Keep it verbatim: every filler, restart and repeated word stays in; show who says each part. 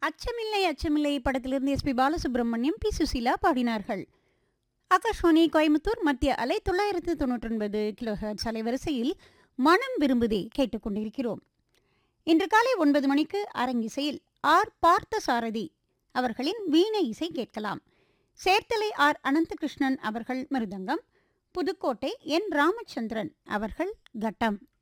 Speaker 1: அச்சமில்லை அச்சமில்லை படத்திலிருந்து S B Balasubramaniam, B Susheela பாடினார்கள். ஆகாஷ்வாணி கோயம்புத்தூர் மத்திய அலை தொள்ளாயிரத்து தொன்னூற்றி ஒன்பது கிலோ ஹெர்ட்ஸ் அலைவரிசையில் மனம் விரும்புதே கேட்டுக்கொண்டிருக்கிறோம். இன்று காலை ஒன்பது மணிக்கு அரங்கிசையில் ஆர் பார்த்தசாரதி அவர்களின் வீணை இசை கேட்கலாம். சேர்த்தலை ஆர் அனந்தகிருஷ்ணன் அவர்கள் மிருதங்கம், புதுக்கோட்டை என் ராமச்சந்திரன் அவர்கள் கட்டம்.